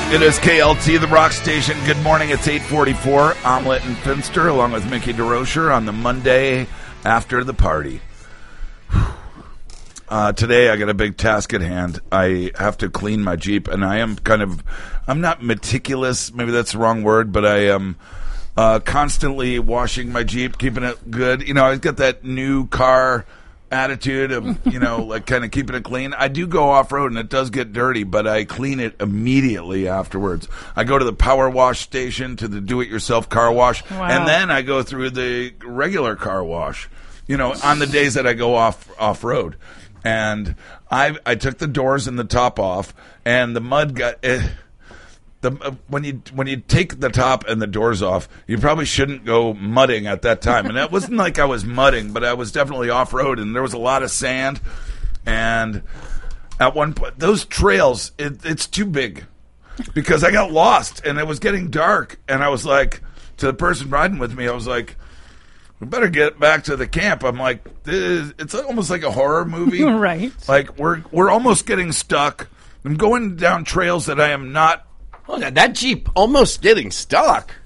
It is KLT, the rock station. Good morning. It's 8:44. Omelette and Finster, along with Mickey DeRocher, on the Monday after the party. Today, I got a big task at hand. I have to clean my Jeep, and I'm not meticulous. Maybe that's the wrong word, but I am constantly washing my Jeep, keeping it good. You know, I've got that new car attitude of, like kind of keeping it clean. I do go off-road and it does get dirty, but I clean it immediately afterwards. I go to the power wash station, to the do-it-yourself car wash, and then I go through the regular car wash, on the days that I go off-road. And I took the doors and the top off, and the mud got... when you take the top and the doors off, you probably shouldn't go mudding at that time. And it wasn't like I was mudding, but I was definitely off-road, and there was a lot of sand. And at one point, those trails, it's too big because I got lost, and it was getting dark. And I was like, to the person riding with me, I was like, we better get back to the camp. I'm like, it's almost like a horror movie. Right. Like, we're almost getting stuck. I'm going down trails that I am not. Oh, that Jeep almost getting stuck.